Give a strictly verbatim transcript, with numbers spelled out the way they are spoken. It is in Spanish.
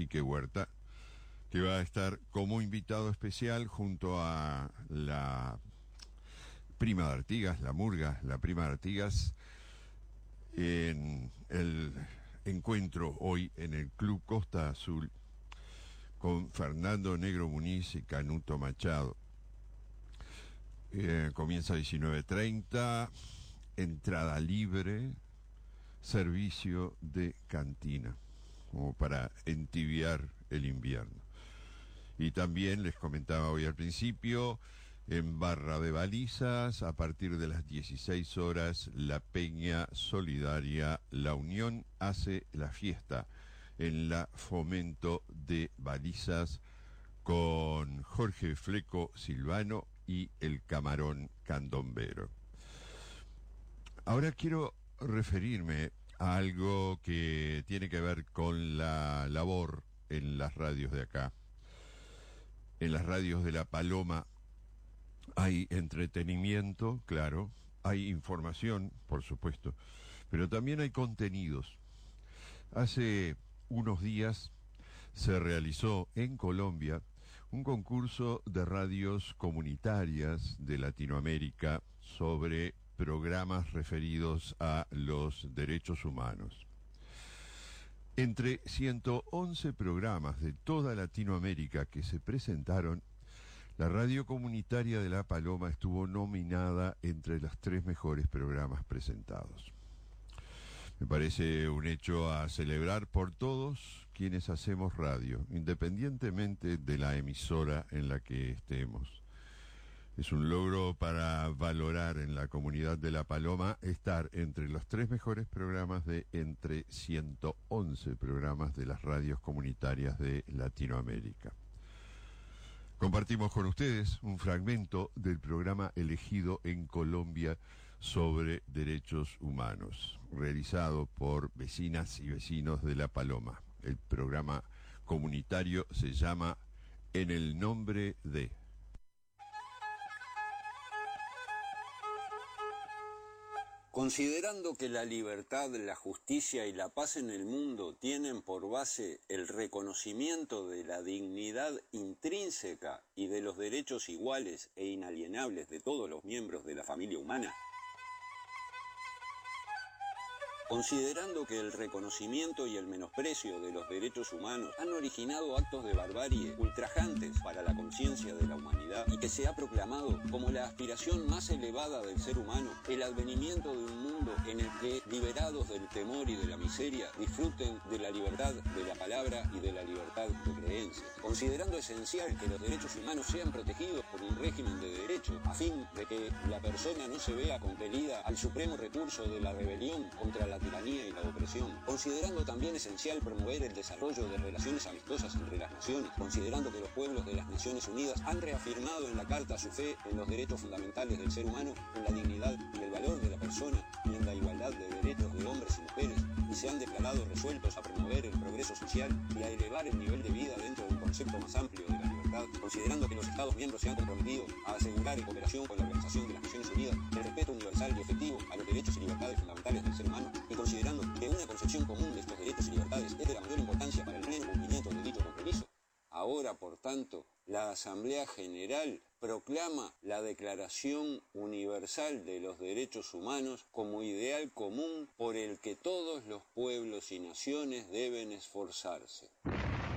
Quique Huerta, que va a estar como invitado especial junto a la prima de Artigas, la Murga, la prima de Artigas, en el encuentro hoy en el Club Costa Azul con Fernando Negro Muniz y Canuto Machado. Eh, comienza a diecinueve treinta, entrada libre, servicio de cantina, como para entibiar el invierno. Y también les comentaba hoy al principio, en Barra de Balizas, a partir de las dieciséis horas, la Peña Solidaria La Unión hace la fiesta en la Fomento de Balizas con Jorge Fleco Silvano y el Camarón Candombero. Ahora quiero referirme a algo que tiene que ver con la labor en las radios de acá. En las radios de La Paloma hay entretenimiento, claro, hay información, por supuesto, pero también hay contenidos. Hace unos días se realizó en Colombia un concurso de radios comunitarias de Latinoamérica sobre programas referidos a los derechos humanos. Entre ciento once programas de toda Latinoamérica que se presentaron, la radio comunitaria de La Paloma estuvo nominada entre los tres mejores programas presentados. Me parece un hecho a celebrar por todos quienes hacemos radio, independientemente de la emisora en la que estemos. Es un logro para valorar en la comunidad de La Paloma estar entre los tres mejores programas de entre ciento once programas de las radios comunitarias de Latinoamérica. Compartimos con ustedes un fragmento del programa elegido en Colombia sobre derechos humanos, realizado por vecinas y vecinos de La Paloma. El programa comunitario se llama En el nombre de... Considerando que la libertad, la justicia y la paz en el mundo tienen por base el reconocimiento de la dignidad intrínseca y de los derechos iguales e inalienables de todos los miembros de la familia humana, considerando que el reconocimiento y el menosprecio de los derechos humanos han originado actos de barbarie ultrajantes para la conciencia de la humanidad y que se ha proclamado como la aspiración más elevada del ser humano, el advenimiento de un mundo en el que, liberados del temor y de la miseria, disfruten de la libertad de la palabra y de la libertad de creencia, considerando esencial que los derechos humanos sean protegidos por un régimen de derecho, a fin de que la persona no se vea compelida al supremo recurso de la rebelión contra la tiranía y la opresión, considerando también esencial promover el desarrollo de relaciones amistosas entre las naciones, considerando que los pueblos de las Naciones Unidas han reafirmado en la Carta su fe en los derechos fundamentales del ser humano, en la dignidad y el valor de la persona y en la igualdad de derechos de hombres y mujeres, y se han declarado resueltos a promover el progreso social y a elevar el nivel de vida dentro de un concepto más amplio de la libertad, considerando que los Estados miembros se han comprometido a asegurar en cooperación con la Organización de las Naciones Unidas el respeto universal y efectivo a los derechos y libertades fundamentales del ser humano, y considerando que una concepción común de estos derechos y libertades es de la mayor importancia para el pleno cumplimiento de dicho compromiso. Ahora, por tanto, la Asamblea General proclama la Declaración Universal de los Derechos Humanos como ideal común por el que todos los pueblos y naciones deben esforzarse.